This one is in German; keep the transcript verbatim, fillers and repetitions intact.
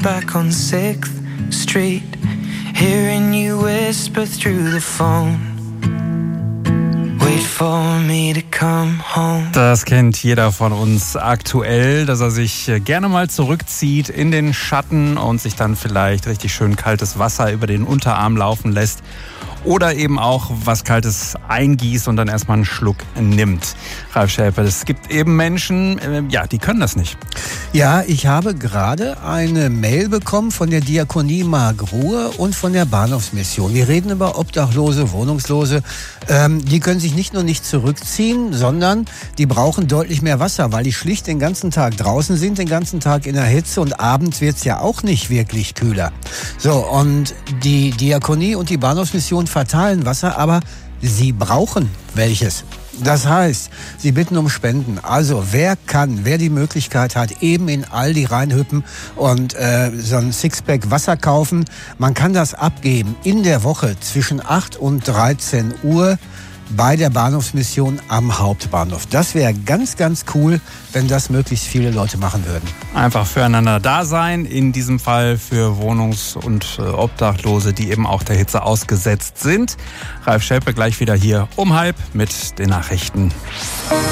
back on sixth Street, hearing you whisper through the phone. Wait for me to come home. Das kennt jeder von uns aktuell, dass er sich gerne mal zurückzieht in den Schatten und sich dann vielleicht richtig schön kaltes Wasser über den Unterarm laufen lässt. Oder eben auch was Kaltes eingießt und dann erstmal einen Schluck nimmt. Ralf Schäpe, es gibt eben Menschen, äh, ja, die können das nicht. Ja, ich habe gerade eine Mail bekommen von der Diakonie Markruhe und von der Bahnhofsmission. Wir reden über Obdachlose, Wohnungslose. Ähm, die können sich nicht nur nicht zurückziehen, sondern die brauchen deutlich mehr Wasser, weil die schlicht den ganzen Tag draußen sind, den ganzen Tag in der Hitze und abends wird's ja auch nicht wirklich kühler. So, und die Diakonie und die Bahnhofsmission verteilen Wasser, aber sie brauchen welches. Das heißt, sie bitten um Spenden. Also wer kann, wer die Möglichkeit hat, eben in Aldi reinhüppen und äh, so ein Sixpack Wasser kaufen. Man kann das abgeben in der Woche zwischen acht und dreizehn Uhr bei der Bahnhofsmission am Hauptbahnhof. Das wäre ganz, ganz cool, wenn das möglichst viele Leute machen würden. Einfach füreinander da sein, in diesem Fall für Wohnungs- und äh, Obdachlose, die eben auch der Hitze ausgesetzt sind. Ralf Schäpe gleich wieder hier um halb mit den Nachrichten.